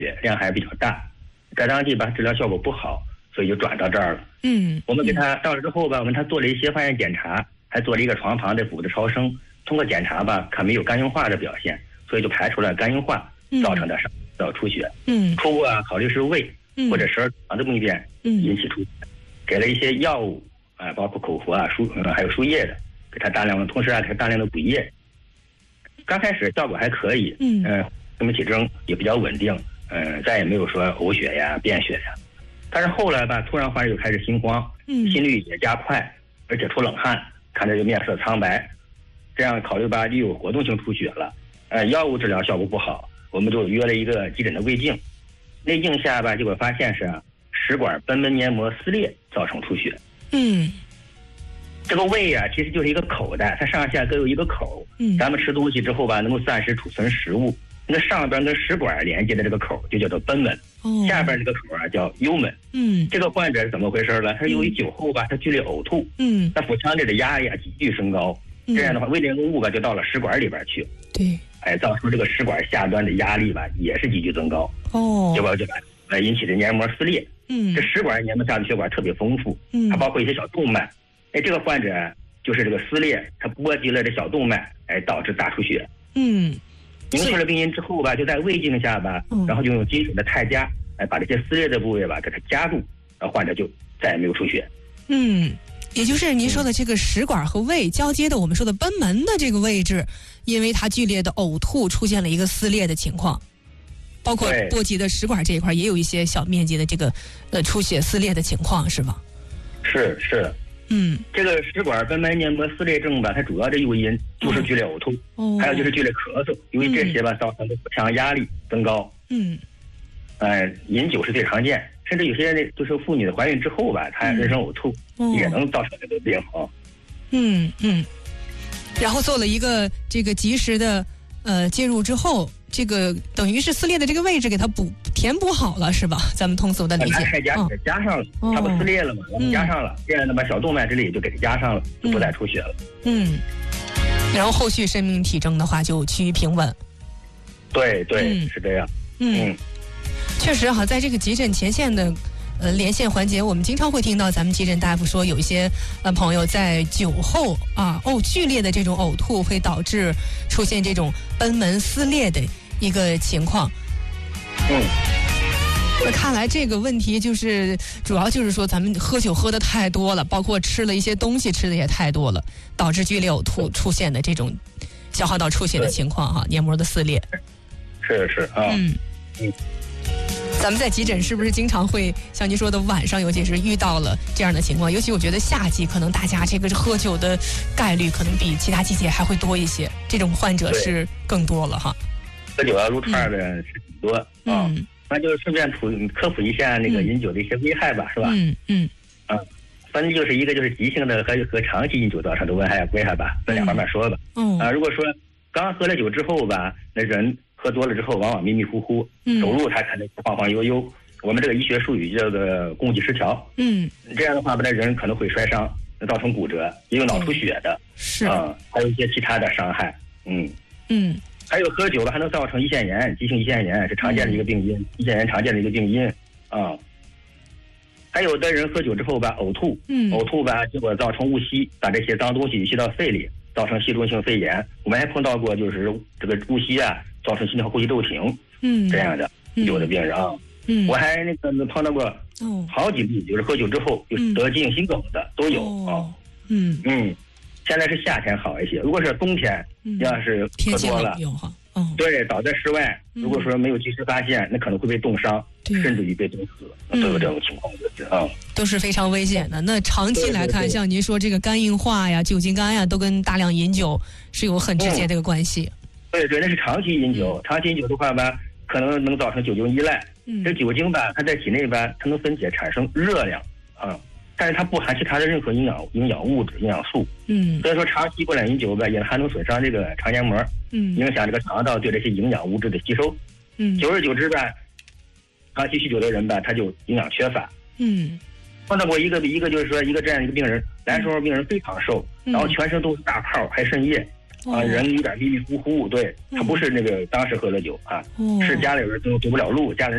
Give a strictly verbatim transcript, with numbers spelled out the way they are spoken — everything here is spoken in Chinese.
血量还比较大，在当地吧治疗效果不好，所以就转到这儿了。 嗯， 我们给他到了之后吧，我们他做了一些化验检查，还做了一个床旁的腹部超声，通过检查吧，看没有肝硬化的表现，所以就排除了肝硬化造成的上到出血。 嗯， 初步啊考虑是胃或者十二肠的病变引起出血，给了一些药物啊，包括口服啊、输呃还有输液的，给他大量的，同时啊给他大量的补液。刚开始效果还可以，嗯，呃，生命体征也比较稳定，嗯、呃，再也没有说呕血呀、便血呀。但是后来吧，突然患者就开始心慌，嗯，心率也加快，而且出冷汗，看着就面色苍白。这样考虑吧，就有活动性出血了。呃，药物治疗效果不好，我们就约了一个急诊的胃镜。内镜下吧，结果发现是食管贲门黏膜撕裂造成出血。 嗯， 这个胃啊，其实就是一个口袋，它上下各有一个口。嗯，咱们吃东西之后吧，能够暂时储存食物。那上边跟食管连接的这个口就叫做贲门，哦，下边这个口啊叫幽门。嗯，这个患者是怎么回事呢？他由于酒后吧，他剧烈呕吐，嗯，那腹腔里的压力啊急剧升高，嗯，这样的话，胃内容物吧就到了食管里边去， 对， 哎，造成这个食管下端的压力吧也是急剧增高，哦，结果就把呃引起的黏膜撕裂。嗯，这食管黏膜下的血管特别丰富，嗯，还包括一些小动脉，哎，这个患者就是这个撕裂，它波及了这小动脉，哎，导致大出血。嗯。明确了病因之后吧，就在胃镜下吧，嗯，然后就用金属的钛夹，哎，把这些撕裂的部位吧给它夹住，然后患者就再也没有出血。 嗯，也就是您说的这个食管和胃交接的我们说的贲门的这个位置，因为它剧烈的呕吐出现了一个撕裂的情况，包括波及的食管这一块也有一些小面积的这个呃出血撕裂的情况，是吧？ 是是。嗯，这个食管贲门黏膜撕裂症吧，它主要的诱因就是剧烈呕吐，哦，还有就是剧烈咳嗽，由于这些吧，造成的腹腔压力增高。嗯，呃，饮酒是最常见，甚至有些就是妇女怀孕之后吧，她人生呕吐，哦，也能造成这个病啊。 嗯嗯，然后做了一个这个及时的呃介入之后，这个等于是撕裂的这个位置给它补填补好了，是吧？咱们通俗的理解。 钛夹给加上了，哦，它不撕裂了嘛，然后加上了，这样的把小动脉这里就给它加上了，就不再出血了。嗯， 然后后续生命体征的话就趋于平稳。 对对，嗯，是这样。嗯，嗯确实哈，在这个急诊前线的呃连线环节，我们经常会听到咱们急诊大夫说，有一些呃朋友在酒后啊呕剧烈的这种呕吐会导致出现这种贲门撕裂的一个情况。嗯，那看来这个问题就是主要就是说咱们喝酒喝的太多了，包括吃了一些东西吃的也太多了，导致剧烈呕吐出现的这种消耗道出血的情况哈，黏膜的撕裂。 是是啊。嗯嗯。 咱们在急诊是不是经常会像您说的晚上，尤其是遇到了这样的情况？尤其我觉得夏季可能大家这个喝酒的概率可能比其他季节还会多一些，这种患者是更多了哈。 喝酒啊撸串的是挺多啊，嗯，那就顺便普科普一下那个饮酒的一些危害吧，嗯，是吧？嗯嗯啊，反正就是一个就是急性的和和长期饮酒造成的危害危害吧，分两方面说吧。嗯啊，如果说刚喝了酒之后吧，那人喝多了之后往往迷迷糊糊，走路他可能晃晃悠悠，我们这个医学术语叫做供给失调。嗯，这样的话，那人可能会摔伤，造成骨折，也有脑出血的。是啊，还有一些其他的伤害。嗯嗯。还有喝酒了还能造成胰腺炎，急性胰腺炎是常见的一个病因，胰腺炎常见的一个病因啊。还有的人喝酒之后吧呕吐，嗯，呕吐吧结果造成误吸，把这些脏东西吸到肺里，造成吸入性肺炎。我们还碰到过就是这个误吸啊，造成心跳呼吸骤停，嗯，这样的有的病人啊。嗯，我还那个碰到过好几例，就是喝酒之后就得急性心梗的都有啊。嗯嗯。现在是夏天好一些，如果是冬天，嗯，要是喝多了，嗯，对，倒在室外，如果说没有及时发现，那可能会被冻伤，甚至于被冻死，都有这种情况的啊， 都是非常危险的。那长期来看，像您说这个肝硬化呀、酒精肝呀，都跟大量饮酒是有很直接的一个关系。 对对，那是长期饮酒，长期饮酒的话吧，可能能造成酒精依赖。嗯，这酒精吧，它在体内吧，它能分解产生热量啊。但是它不含其他的任何营养营养物质、营养素，嗯，所以说长期过量饮酒吧，也还能损伤这个肠黏膜，嗯，影响这个肠道对这些营养物质的吸收，嗯，久而久之吧，长期酗酒的人吧，他就营养缺乏，嗯，碰到过一个一个就是说一个这样一个病人，来的时候病人非常瘦，然后全身都是大泡，还渗液，啊，人有点迷迷糊糊，对，他不是那个当时喝的酒啊，是家里人都走不了路，家里人。